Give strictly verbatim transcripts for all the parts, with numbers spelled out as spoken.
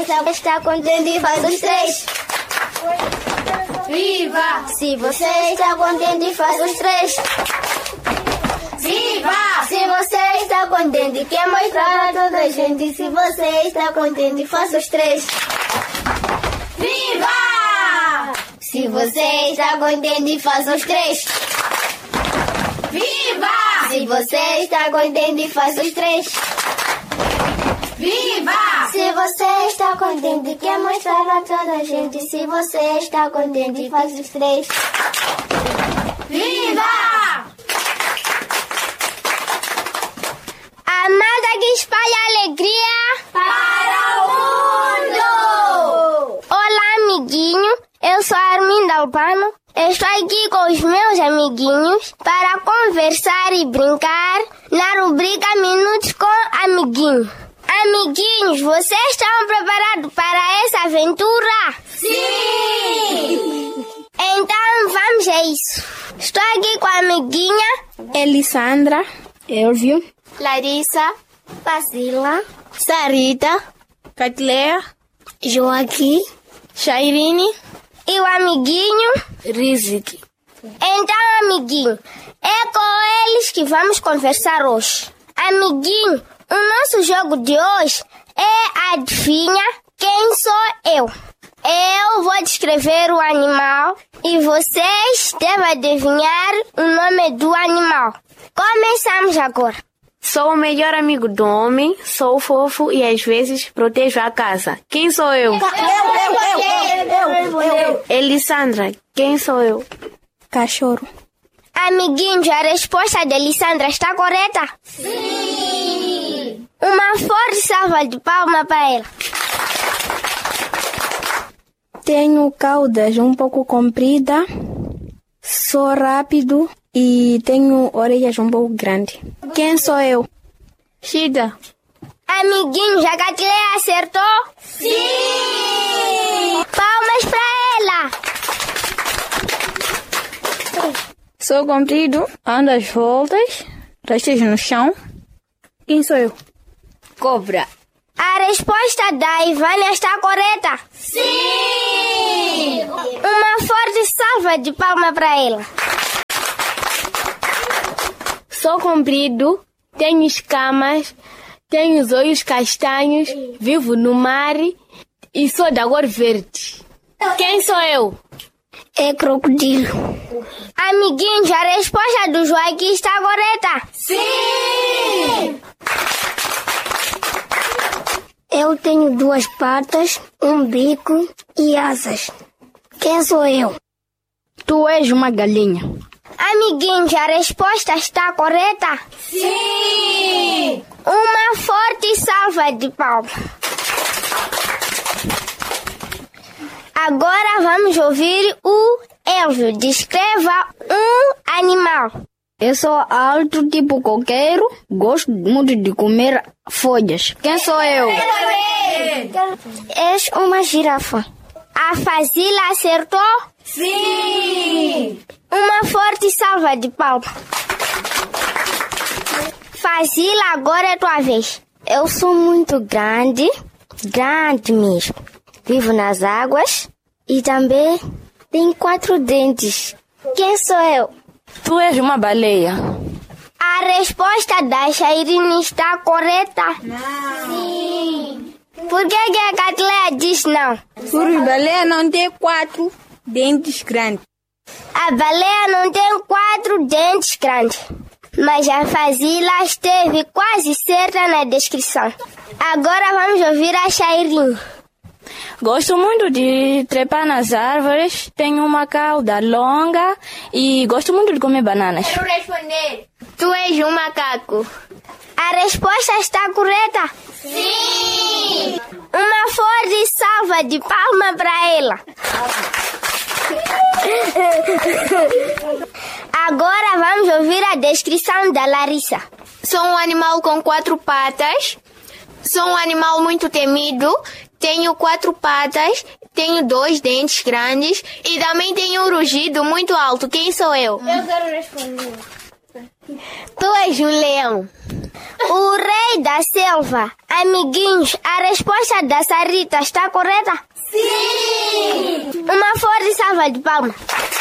está, está contente e faz os três. Viva! Se você está contente e faz os três. Viva! Se você está contente e quer mostrar a toda a gente. Se você está contente e faz os três. Viva! Se você está contente e faz os três. Viva! Se você está contente e faz os três. Viva! Se você está contente e quer mostrar a toda a gente. Se você está contente e faz os três. Viva! A manga que espalha alegria Para o mundo! Olá, amiguinho. Eu sou a Arminda Albano. Estou aqui com os meus amiguinhos para conversar e brincar na rubrica Minutos com Amiguinho. Amiguinhos, vocês estão preparados para essa aventura? Sim! Então vamos a isso. Estou aqui com a amiguinha Elisandra, Elvio, Larissa, Basila, Sarita, Catleia, Joaquim Shairine e o amiguinho Rizik. Então, amiguinho, é com eles que vamos conversar hoje. Amiguinho, o nosso jogo de hoje é Adivinha Quem Sou Eu. Eu vou descrever o animal e vocês devem adivinhar o nome do animal. Começamos agora. Sou o melhor amigo do homem, sou fofo e às vezes protejo a casa. Quem sou eu? Eu, eu, eu, eu, eu, eu. Elisandra, quem sou eu? Cachorro. Amiguinhos, a resposta de Elisandra está correta? Sim! Uma forte salva de palmas para ela. Tenho caudas um pouco comprida, sou rápido e tenho orelhas um pouco grandes. Quem sou eu? Shida. Amiguinhos, a Catleia acertou? Sim! Palmas para ela! Sou comprido, ando às voltas, rastejo no chão. Quem sou eu? Cobra. A resposta da Ivânia está correta? Sim! Uma forte salva de palmas para ela. Sou comprido, tenho escamas, tenho os olhos castanhos, vivo no mar e sou da cor verde. Quem sou eu? É crocodilo. Amiguinhos, a resposta do Joaquim está correta? Sim! Eu tenho duas patas, um bico e asas. Quem sou eu? Tu és uma galinha. Amiguinhos, a resposta está correta? Sim! Uma forte salva de palmas. Agora vamos ouvir o Elvio. Descreva um animal. Eu sou alto, tipo coqueiro, gosto muito de comer folhas. Quem sou eu? És uma girafa. A Fazila acertou? Sim! Uma forte salva de palmas. Fazila, agora é tua vez. Eu sou muito grande, grande mesmo. Vivo nas águas e também tenho quatro dentes. Quem sou eu? Tu és uma baleia. A resposta da Shairine está correta? Não! Sim! Por que, que a Catleia diz não? Porque baleia não tem quatro dentes grandes. A baleia não tem quatro dentes grandes, mas a Fazila esteve quase certa na descrição. Agora vamos ouvir a Shairine. Gosto muito de trepar nas árvores, tenho uma cauda longa e gosto muito de comer bananas. Quero responder. Tu és um macaco. A resposta está correta? Sim! Uma forte salva de palmas para ela. Agora vamos ouvir a descrição da Larissa. Sou um animal com quatro patas. Sou um animal muito temido. Tenho quatro patas. Tenho dois dentes grandes. E também tenho um rugido muito alto. Quem sou eu? Eu quero responder. Tu és um leão. O rei da selva. Amiguinhos, a resposta da Sarita está correta? Sim! Uma forte salva de palmas.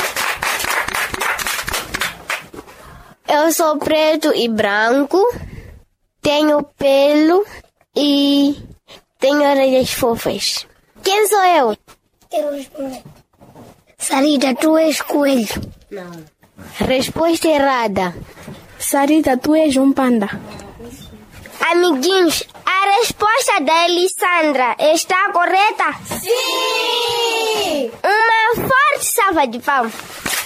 Eu sou preto e branco, tenho pelo e tenho orelhas fofas. Quem sou eu? Quero responder. Sarita, tu és coelho. Não. Resposta errada. Sarita, tu és um panda. Amiguinhos, a resposta da Elisandra está correta? Sim! Uma forte salva de palmas.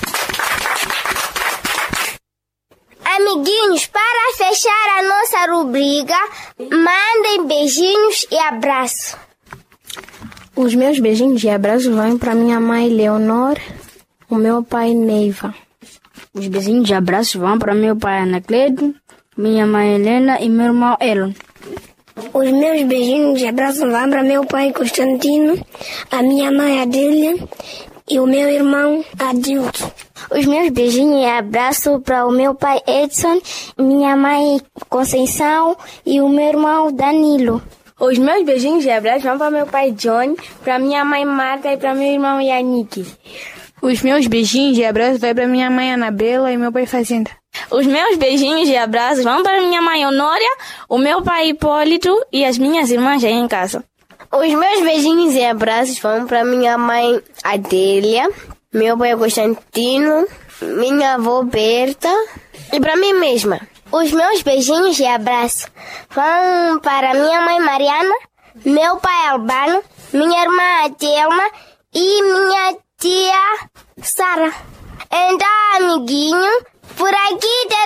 Amiguinhos, para fechar a nossa rubrica, mandem beijinhos e abraços. Os meus beijinhos e abraços vão para minha mãe Leonor, o meu pai Neiva. Os beijinhos e abraços vão para meu pai Anacleto, minha mãe Helena e meu irmão Elon. Os meus beijinhos e abraços vão para meu pai Constantino, a minha mãe Adélia e o meu irmão Adilson. Os meus beijinhos e abraços para o meu pai Edson, minha mãe Conceição e o meu irmão Danilo. Os meus beijinhos e abraços vão para meu pai John, para minha mãe Marta e para meu irmão Yannick. Os meus beijinhos e abraços vão para minha mãe Anabela e meu pai Fazenda. Os meus beijinhos e abraços vão para minha mãe Honória, o meu pai Hipólito e as minhas irmãs aí em casa. Os meus beijinhos e abraços vão para minha mãe Adélia, meu pai Constantino, minha avó Berta e para mim mesma. Os meus beijinhos e abraços vão para minha mãe Mariana, meu pai Albano, minha irmã Thelma e minha tia Sara. Então, amiguinho, por aqui